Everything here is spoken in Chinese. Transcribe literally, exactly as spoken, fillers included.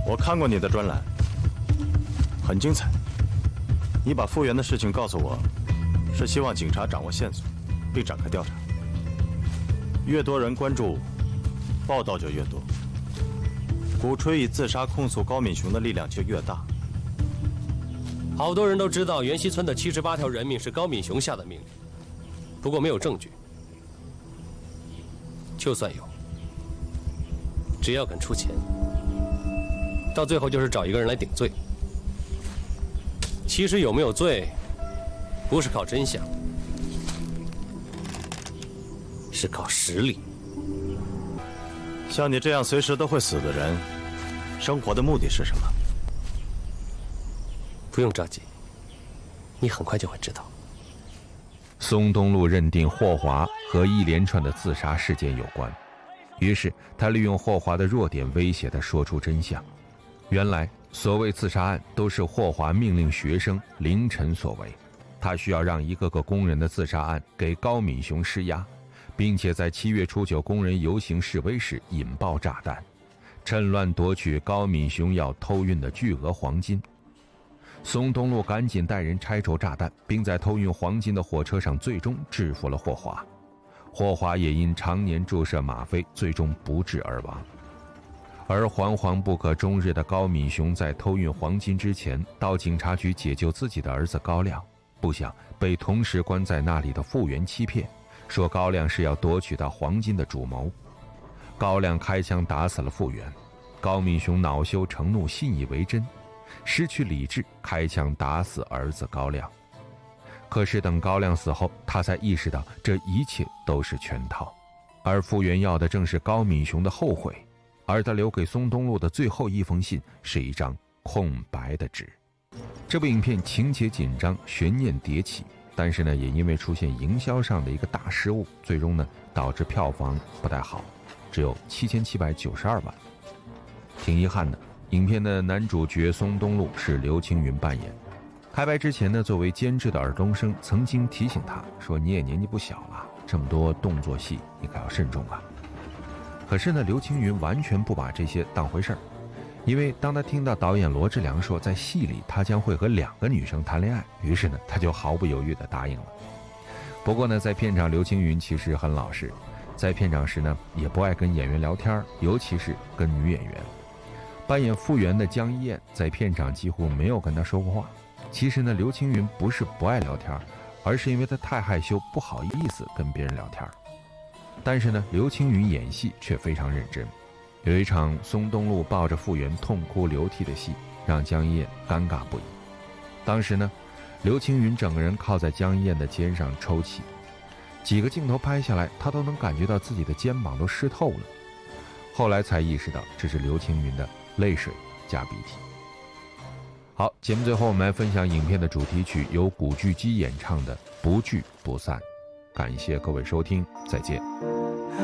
我看过你的专栏，很精彩。你把复原的事情告诉我，是希望警察掌握线索，并展开调查。越多人关注，报道就越多，鼓吹以自杀控诉高敏雄的力量就越大。 好多人都知道袁溪村的七十八条人命是高敏雄下的命令，不过没有证据。就算有，只要肯出钱，到最后就是找一个人来顶罪。其实有没有罪，不是靠真相，是靠实力。 像你这样随时都会死的人，生活的目的是什么？ 不用着急，你很快就会知道。 松东路认定霍华和一连串的自杀事件有关，于是他利用霍华的弱点威胁他说出真相。原来所谓自杀案都是霍华命令学生凌晨所为，他需要让一个个工人的自杀案给高敏雄施压，并且在七月初九工人游行示威时引爆炸弹，趁乱夺取高敏雄要偷运的巨额黄金。松东路赶紧带人拆除炸弹，并在偷运黄金的火车上最终制服了霍华。霍华也因常年注射吗啡，最终不治而亡。而惶惶不可终日的高敏雄在偷运黄金之前，到警察局解救自己的儿子高亮，不想被同时关在那里的复原欺骗，说高亮是要夺取到黄金的主谋。高亮开枪打死了复原，高敏雄恼羞成怒，信以为真，失去理智，开枪打死儿子高亮。可是等高亮死后，他才意识到这一切都是圈套，而复原要的正是高敏雄的后悔。而他留给松东路的最后一封信是一张空白的纸。这部影片情节紧张，悬念迭起，但是呢，也因为出现营销上的一个大失误，最终呢导致票房不太好，只有七千七百九十二万，挺遗憾的。影片的男主角松东路是刘青云扮演。开拍之前呢，作为监制的尔冬升曾经提醒他说：“你也年纪不小了，这么多动作戏，你可要慎重啊。”可是呢，刘青云完全不把这些当回事儿，因为当他听到导演罗志良说在戏里他将会和两个女生谈恋爱，于是呢，他就毫不犹豫地答应了。不过呢，在片场刘青云其实很老实，在片场时呢，也不爱跟演员聊天，尤其是跟女演员。扮演复原的江一燕在片场几乎没有跟他说过话。其实呢，刘青云不是不爱聊天，而是因为他太害羞，不好意思跟别人聊天。但是呢，刘青云演戏却非常认真。有一场松东路抱着复原痛哭流涕的戏，让江一燕尴尬不已。当时呢，刘青云整个人靠在江一燕的肩上抽泣，几个镜头拍下来，他都能感觉到自己的肩膀都湿透了。后来才意识到这是刘青云的泪水加鼻涕。好，节目最后我们来分享影片的主题曲，由古巨基演唱的《不聚不散》。感谢各位收听，再见。